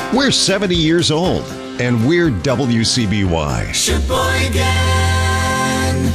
We're 70 years old, and we're WCBY. Sheboygan.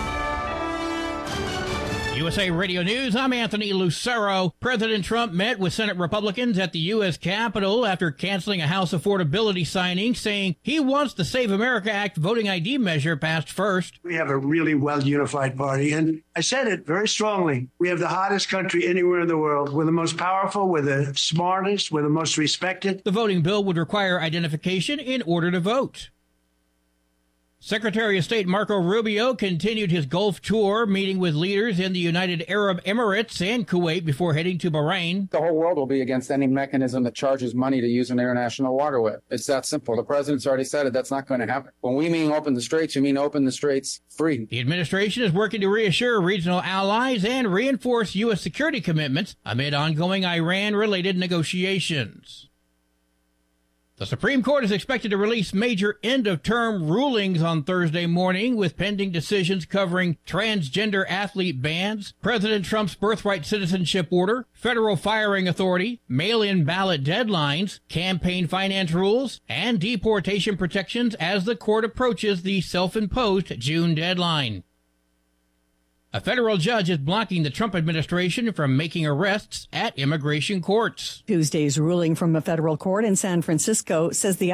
USA Radio News, I'm Anthony Lucero. President Trump met with Senate Republicans at the U.S. Capitol after canceling a House affordability signing, saying he wants the Save America Act voting ID measure passed first. We have a really well-unified party, and I said it very strongly. We have the hottest country anywhere in the world. We're the most powerful, we're the smartest, we're the most respected. The voting bill would require identification in order to vote. Secretary of State Marco Rubio continued his Gulf tour, meeting with leaders in the United Arab Emirates and Kuwait before heading to Bahrain. The whole world will be against any mechanism that charges money to use an international waterway. It's that simple. The president's already said it. That's not going to happen. When we mean open the straits, we mean open the straits free. The administration is working to reassure regional allies and reinforce U.S. security commitments amid ongoing Iran-related negotiations. The Supreme Court is expected to release major end-of-term rulings on Thursday morning, with pending decisions covering transgender athlete bans, President Trump's birthright citizenship order, federal firing authority, mail-in ballot deadlines, campaign finance rules, and deportation protections as the court approaches the self-imposed June deadline. A federal judge is blocking the Trump administration from making arrests at immigration courts. Tuesday's ruling from a federal court in San Francisco says the